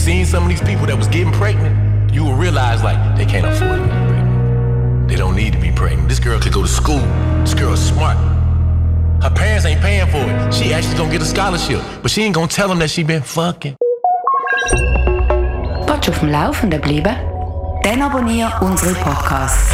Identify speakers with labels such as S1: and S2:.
S1: Seeing some of these people that was getting pregnant, you will realize like they can't afford to be pregnant. They don't need to be pregnant. This girl could go to school. This girl is smart. Her parents ain't paying for it. She actually gonna get a scholarship, but she ain't gonna tell them that she been fucking.
S2: Willst du auf dem Laufenden bleiben? Dann abonniere unsere Podcasts.